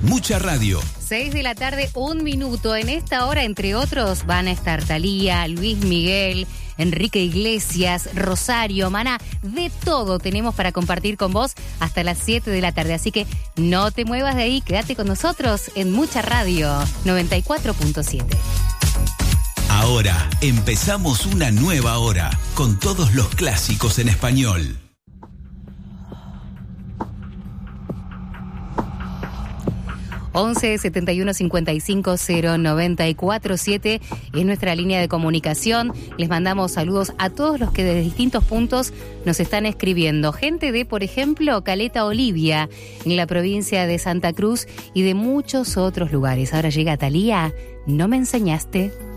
Mucha Radio. 6 de la tarde, 1 minuto. En esta hora, entre otros, van a estar Thalía, Luis Miguel, Enrique Iglesias, Rosario, Maná. De todo tenemos para compartir con vos hasta las 7 de la tarde. Así que no te muevas de ahí, quédate con nosotros en Mucha Radio 94.7. Ahora empezamos una nueva hora con todos los clásicos en español. (11 71 55 094 7) es nuestra línea de comunicación. Les mandamos saludos a todos los que desde distintos puntos nos están escribiendo. Gente de, por ejemplo, Caleta Olivia, en la provincia de Santa Cruz y de muchos otros lugares. Ahora llega Thalía, ¿no me enseñaste?